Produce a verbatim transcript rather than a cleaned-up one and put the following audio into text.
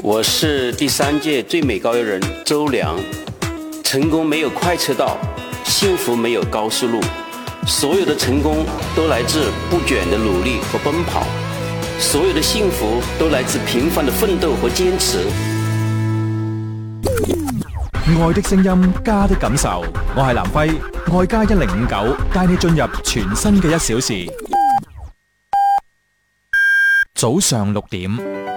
我是第三届最美高邮人周良。成功没有快车道，幸福没有高速路，所有的成功都來自不倦的努力和奔跑，所有的幸福都來自平凡的奮鬥和堅持。 愛的聲音，家的感受，我係南輝，愛家一零五九，帶你進入全新嘅一小時。早上六點。